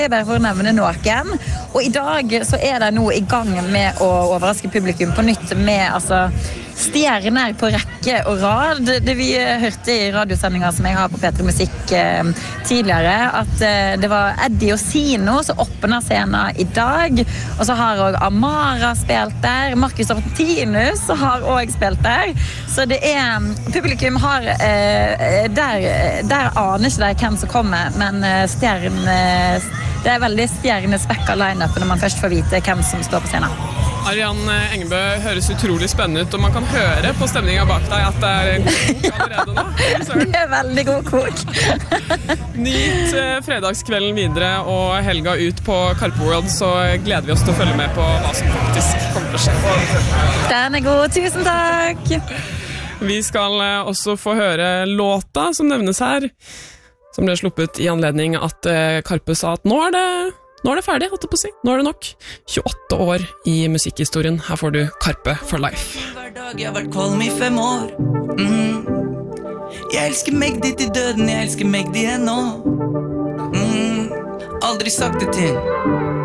Bare for å nevne noen. Og I dag så det nå I gang med å overraske publikum på nytt med stjerner på rekke og rad. Det vi hørte I radiosendinger som jeg har på P3 Musikk tidligere, at det var Eddie og Sino som åpner scenen I dag. Og så har også Amara spilt der. Marcus Martinus har også spilt der. Så det publikum har der aner ikke de hvem som kommer, men det veldig stjernespekket line-up når man først får vite hvem som står på scenen. Arian Engebø høres utrolig spennende ut, og man kan høre på stemningen bak deg at det en god kok allerede nå. Det veldig god kok. Nyt fredagskvelden videre og helga ut på Karpe World, så gleder vi oss til å følge med på hva som faktisk kommer til å skje. Den god, tusen takk! Vi skal også få høre låta som nevnes her, som ble sluppet I anledning at Karpe sa at nå det ferdig, holdt jeg på å si. Nå det nok. 28 år I musikkhistorien. Her får du Karpe for life. Hver dag jeg har vært kvalm I 5 år. Jeg elsker meg dit I døden, jeg elsker meg dit ennå. Aldri sagt det til